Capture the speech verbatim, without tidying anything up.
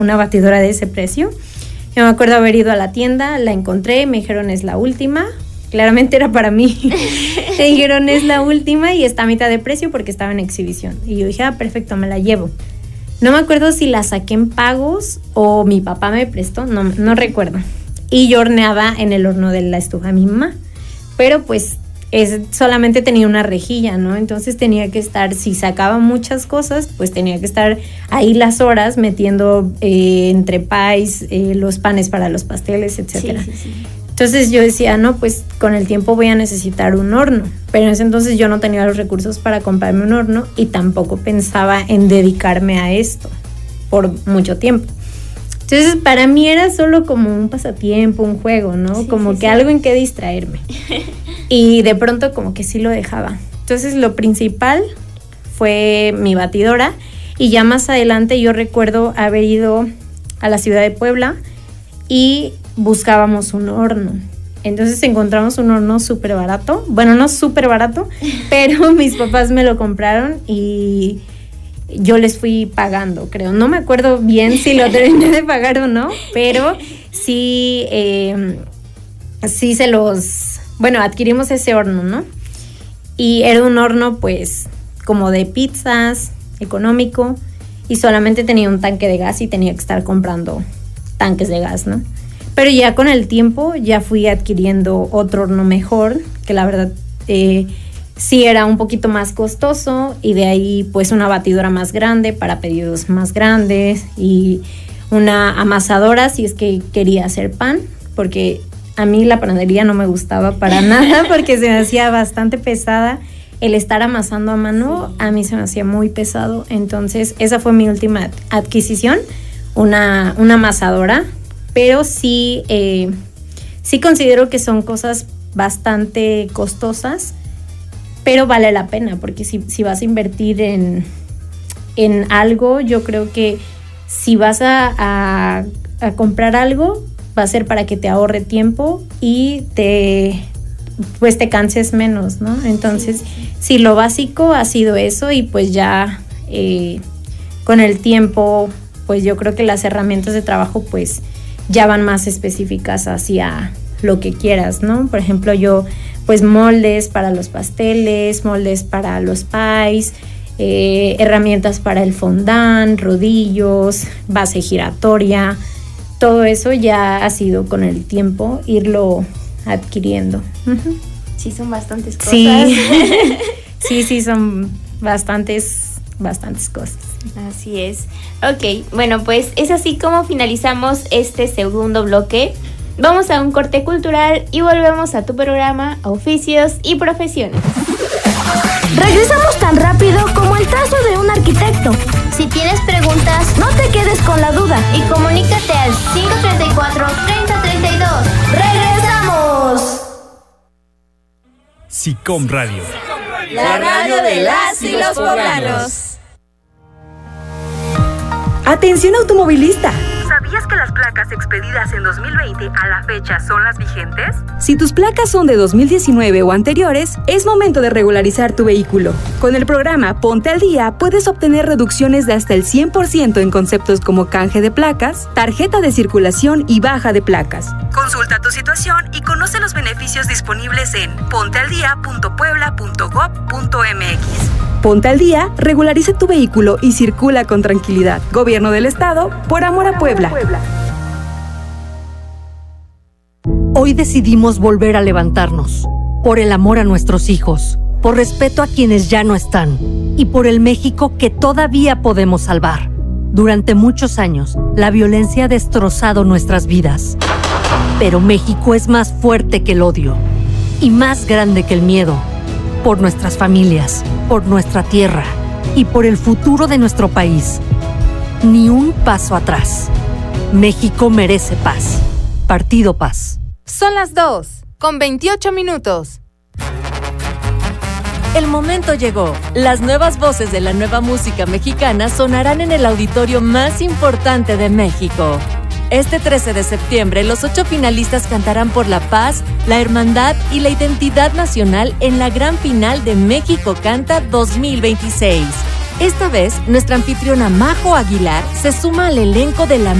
una batidora de ese precio. Yo me acuerdo haber ido a la tienda, la encontré, me dijeron es la última. Claramente era para mí. Me dijeron es la última y está a mitad de precio porque estaba en exhibición. Y yo dije, ah, perfecto, me la llevo. No me acuerdo si la saqué en pagos o mi papá me prestó, no, no recuerdo. Y yo horneaba en el horno de la estufa de mi mamá. Pero pues es, solamente tenía una rejilla, ¿no? Entonces tenía que estar, si sacaba muchas cosas, pues tenía que estar ahí las horas metiendo eh, entre pies, eh, los panes para los pasteles, etcétera. Sí, sí, sí. Entonces yo decía, no, pues con el tiempo voy a necesitar un horno. Pero en ese entonces yo no tenía los recursos para comprarme un horno y tampoco pensaba en dedicarme a esto por mucho tiempo. Entonces para mí era solo como un pasatiempo, un juego, ¿no? Sí, como sí, que sí. Algo en que distraerme. Y de pronto como que sí lo dejaba. Entonces lo principal fue mi batidora y ya más adelante yo recuerdo haber ido a la ciudad de Puebla y buscábamos un horno. Entonces encontramos un horno súper barato. Bueno, no súper barato, pero mis papás me lo compraron y yo les fui pagando, creo. No me acuerdo bien si lo terminé de pagar o no, pero sí, eh, sí se los... Bueno, adquirimos ese horno, ¿no? Y era un horno, pues, como de pizzas, económico, y solamente tenía un tanque de gas y tenía que estar comprando tanques de gas, ¿no? Pero ya con el tiempo ya fui adquiriendo otro horno mejor, que la verdad eh, sí era un poquito más costoso, y de ahí pues una batidora más grande para pedidos más grandes y una amasadora si es que quería hacer pan, porque a mí la panadería no me gustaba para nada porque se me hacía bastante pesada. El estar amasando a mano sí. A mí se me hacía muy pesado, entonces esa fue mi última adquisición, una, una amasadora. Pero sí, eh, sí considero que son cosas bastante costosas, pero vale la pena, porque si, si vas a invertir en, en algo, yo creo que si vas a, a, a comprar algo, va a ser para que te ahorre tiempo y te, pues te canses menos, ¿no? Entonces, sí, sí. Si lo básico ha sido eso y pues ya eh, con el tiempo, pues yo creo que las herramientas de trabajo, pues ya van más específicas hacia lo que quieras, ¿no? Por ejemplo, yo, pues moldes para los pasteles, moldes para los pies, eh, herramientas para el fondant, rodillos, base giratoria, todo eso ya ha sido con el tiempo irlo adquiriendo. Uh-huh. Sí, son bastantes cosas. Sí, sí, sí, son bastantes, bastantes cosas. Así es. Ok, bueno, pues es así como finalizamos este segundo bloque. Vamos a un corte cultural y volvemos a tu programa Oficios y Profesiones. Regresamos tan rápido como el trazo de un arquitecto. Si tienes preguntas, no te quedes con la duda y comunícate al cinco tres cuatro, treinta treinta y dos. ¡Regresamos! SICOM Radio. La radio de las y los poblanos. ¡Atención automovilista! ¿Sabías que las placas expedidas en dos mil veinte a la fecha son las vigentes? Si tus placas son de dos mil diecinueve o anteriores, es momento de regularizar tu vehículo. Con el programa Ponte al Día puedes obtener reducciones de hasta el cien por ciento en conceptos como canje de placas, tarjeta de circulación y baja de placas. Consulta tu situación y conoce los beneficios disponibles en ponte al día punto puebla punto gob punto eme equis. Ponte al Día, regulariza tu vehículo y circula con tranquilidad. Gobierno del Estado, por amor a Puebla. Hoy decidimos volver a levantarnos, por el amor a nuestros hijos, por respeto a quienes ya no están y por el México que todavía podemos salvar. Durante muchos años, la violencia ha destrozado nuestras vidas. Pero México es más fuerte que el odio y más grande que el miedo. Por nuestras familias, por nuestra tierra y por el futuro de nuestro país. Ni un paso atrás. México merece paz. Partido Paz. Son las dos, con veintiocho minutos. El momento llegó. Las nuevas voces de la nueva música mexicana sonarán en el auditorio más importante de México. Este trece de septiembre, los ocho finalistas cantarán por la paz, la hermandad y la identidad nacional en la gran final de México Canta dos mil veintiséis. Esta vez, nuestra anfitriona Majo Aguilar se suma al elenco de la